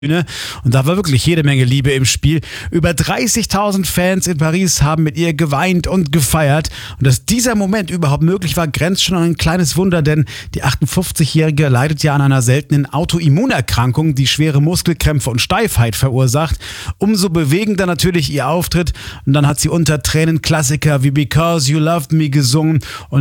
Und da war wirklich jede Menge Liebe im Spiel. Über 30.000 Fans in Paris haben mit ihr geweint und gefeiert. Und dass dieser Moment überhaupt möglich war, grenzt schon an ein kleines Wunder, denn die 58-Jährige leidet ja an einer seltenen Autoimmunerkrankung, die schwere Muskelkrämpfe und Steifheit verursacht. Umso bewegender natürlich ihr Auftritt. Und dann hat sie unter Tränen Klassiker wie Because You Loved Me gesungen. Und